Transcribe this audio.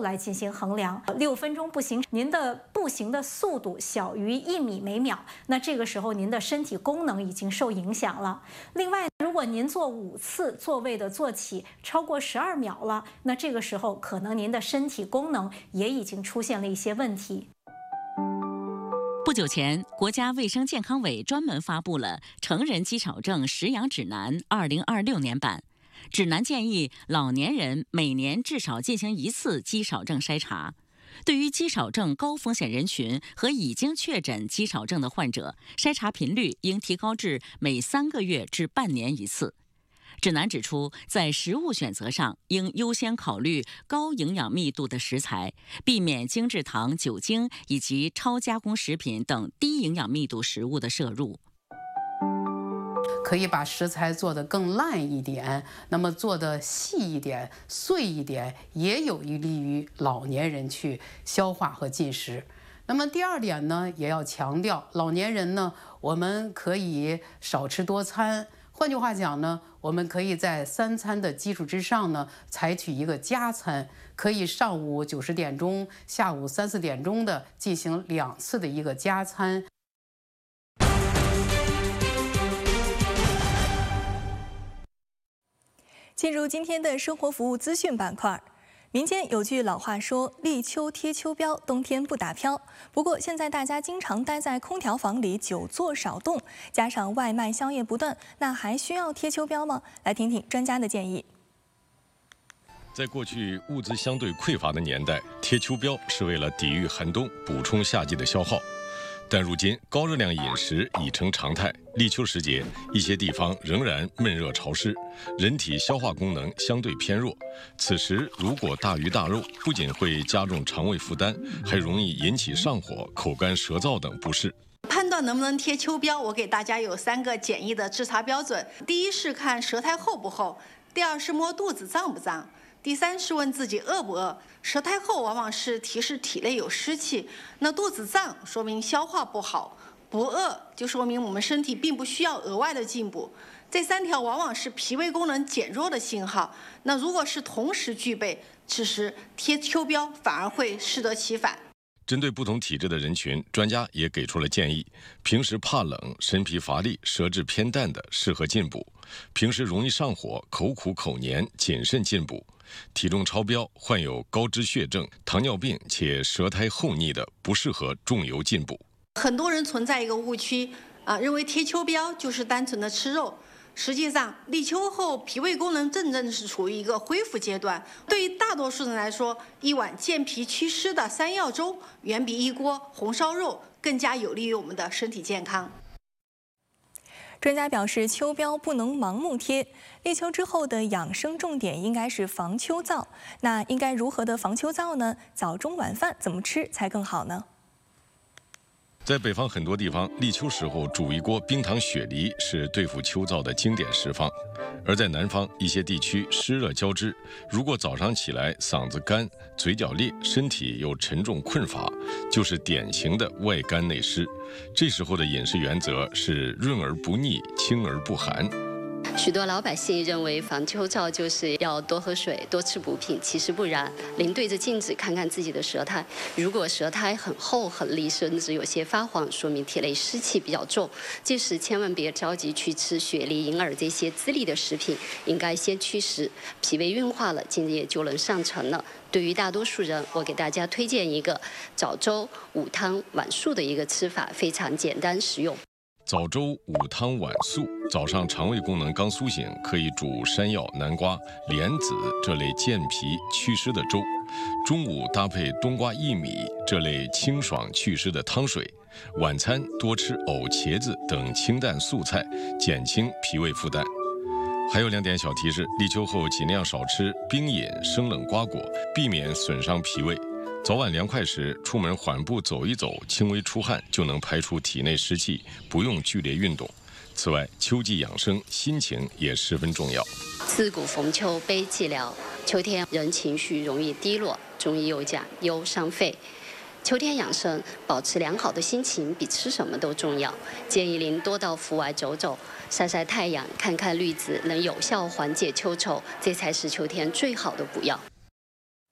来进行衡量。6分钟步行，您的步行的速度小于1米每秒，那这个时候您的身体功能已经受影响了。另外，如果您做5次座位的坐起超过12秒了，那这个时候可能您的身体功能也已经出现了一些问题。 不久前，国家卫生健康委专门发布了《成人肌少症食养指南（2026年版）》。指南建议老年人每年至少进行1次肌少症筛查。对于肌少症高风险人群和已经确诊肌少症的患者，筛查频率应提高至每3个月至半年1次。指南指出，在食物选择上，应优先考虑高营养密度的食材，避免精制糖、酒精以及超加工食品等低营养密度食物的摄入。 可以把食材做得更烂一点，那么做得细一点、碎一点，也有利于老年人去消化和进食。那么第2点呢，也要强调，老年人呢，我们可以少吃多餐。换句话讲呢，我们可以在3餐的基础之上呢，采取一个加餐，可以上午90点钟、下午3、4点钟的进行2次的一个加餐。 进入今天的生活服务资讯板块。民间有句老话说“立秋贴秋膘，冬天不打飘”。不过现在大家经常待在空调房里，久坐少动，加上外卖宵夜不断，那还需要贴秋膘吗？来听听专家的建议。 在过去物资相对匮乏的年代，贴秋膘是为了抵御寒冬，补充夏季的消耗。但如今高热量饮食已成常态，立秋时节，一些地方仍然闷热潮湿，人体消化功能相对偏弱。此时如果大鱼大肉，不仅会加重肠胃负担，还容易引起上火、口干舌燥等不适。 判断能不能贴秋膘，我给大家有3个简易的制查标准。第一是看舌苔厚不厚，第2是摸肚子胀不胀，第3是问自己饿不饿。舌苔厚往往是提示体内有湿气，那肚子胀说明消化不好，不饿就说明我们身体并不需要额外的进补。这3条往往是脾胃功能减弱的信号。那如果是同时具备，此时贴秋膘反而会适得其反。 针对不同体质的人群，专家也给出了建议。平时怕冷、身疲乏力、舌质偏淡的适合进补；平时容易上火、口苦口黏，谨慎进补。体重超标、患有高脂血症、糖尿病且舌苔厚腻的，不适合重油进补。 很多人存在一个误区认为贴秋膘就是单纯的吃肉。实际上，立秋后脾胃功能正是处于一个恢复阶段。对于大多数人来说，一碗健脾祛湿的山药粥，远比一锅红烧肉更加有利于我们的身体健康。 专家表示，秋膘不能盲目贴。立秋之后的养生重点应该是防秋燥。那应该如何的防秋燥呢？早中晚饭怎么吃才更好呢？ 在北方很多地方，立秋时候煮一锅冰糖雪梨是对付秋燥的经典食方；而在南方一些地区湿热交织，如果早上起来嗓子干、嘴角裂、身体又沉重困乏，就是典型的外干内湿。这时候的饮食原则是润而不腻，清而不寒。 许多老百姓认为防秋燥就是要多喝水、多吃补品，其实不然。您对着镜子看看自己的舌苔，如果舌苔很厚很腻，甚至有些发黄，说明体内湿气比较重。这时千万别着急去吃雪梨、银耳这些滋腻的食品，应该先祛湿，脾胃运化了，津液就能上承了。对于大多数人，我给大家推荐一个早粥午汤晚素的一个吃法，非常简单实用。 早粥午汤晚素，早上肠胃功能刚苏醒，可以煮山药、南瓜、莲子这类健脾祛湿的粥；中午搭配冬瓜、薏米这类清爽祛湿的汤水；晚餐多吃藕、茄子等清淡素菜，减轻脾胃负担。还有2点小提示：立秋后尽量少吃冰饮、生冷瓜果，避免损伤脾胃。早晚凉快时，出门缓步走一走，轻微出汗就能排出体内湿气，不用剧烈运动。此外，秋季养生，心情也十分重要。 自古逢秋悲寂寥，秋天人情绪容易低落，中医又讲忧伤肺。秋天养生，保持良好的心情比吃什么都重要。建议您多到户外走走，晒晒太阳，看看绿植，能有效缓解秋愁，这才是秋天最好的补药。